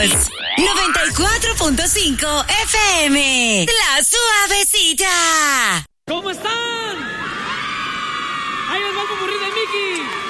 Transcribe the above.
94.5 FM. La Suavecita. ¿Cómo están? Ahí les va el popurrí de Mickey.